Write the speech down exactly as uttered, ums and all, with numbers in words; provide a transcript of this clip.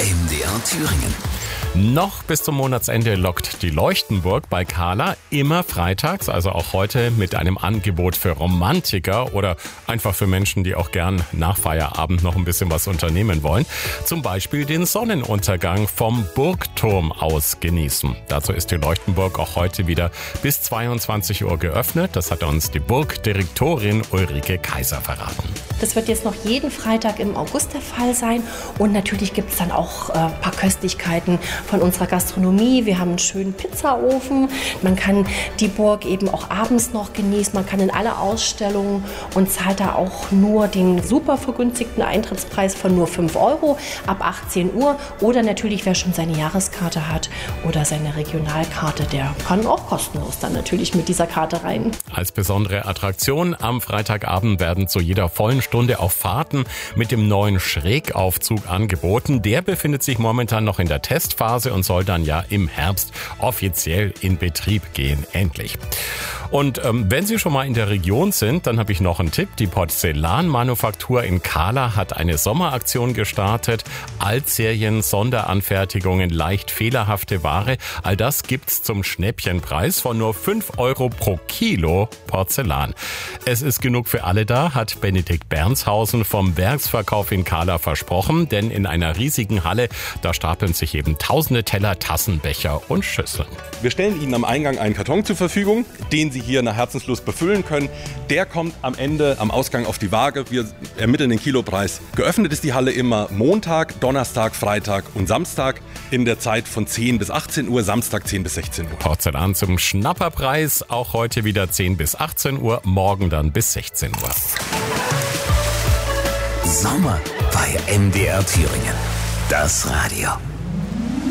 M D R Thüringen. Noch bis zum Monatsende lockt die Leuchtenburg bei Kahla immer freitags, also auch heute mit einem Angebot für Romantiker oder einfach für Menschen, die auch gern nach Feierabend noch ein bisschen was unternehmen wollen. Zum Beispiel den Sonnenuntergang vom Burgturm aus genießen. Dazu ist die Leuchtenburg auch heute wieder bis zweiundzwanzig Uhr geöffnet. Das hat uns die Burgdirektorin Ulrike Kaiser verraten. Das wird jetzt noch jeden Freitag im August der Fall sein. Und natürlich gibt es dann auch äh, ein paar Köstlichkeiten von unserer Gastronomie. Wir haben einen schönen Pizzaofen. Man kann die Burg eben auch abends noch genießen. Man kann in alle Ausstellungen und zahlt da auch nur den super vergünstigten Eintrittspreis von nur fünf Euro ab achtzehn Uhr. Oder natürlich, wer schon seine Jahreskarte hat oder seine Regionalkarte, der kann auch kostenlos dann natürlich mit dieser Karte rein. Als besondere Attraktion am Freitagabend werden zu jeder vollen Stunde auch Fahrten mit dem neuen Schrägaufzug angeboten. Der befindet sich momentan noch in der Testphase und soll dann ja im Herbst offiziell in Betrieb gehen, endlich. Und ähm, wenn Sie schon mal in der Region sind, dann habe ich noch einen Tipp. Die Porzellanmanufaktur in Kahla hat eine Sommeraktion gestartet. Altserien, Sonderanfertigungen, leicht fehlerhafte Ware. All das gibt's zum Schnäppchenpreis von nur fünf Euro pro Kilo Porzellan. Es ist genug für alle da, hat Benedikt Bernshausen vom Werksverkauf in Kahla versprochen. Denn in einer riesigen Halle, da stapeln sich eben tausende Teller, Tassen, Becher und Schüsseln. Wir stellen Ihnen am Eingang einen Karton zur Verfügung, den Sie hier nach Herzenslust befüllen können. Der kommt am Ende, am Ausgang auf die Waage. Wir ermitteln den Kilopreis. Geöffnet ist die Halle immer Montag, Donnerstag, Freitag und Samstag in der Zeit von zehn bis achtzehn Uhr, Samstag zehn bis sechzehn Uhr. Porzellan zum Schnapperpreis, auch heute wieder zehn bis achtzehn Uhr, morgen dann bis sechzehn Uhr. Sommer bei M D R Thüringen. Das Radio.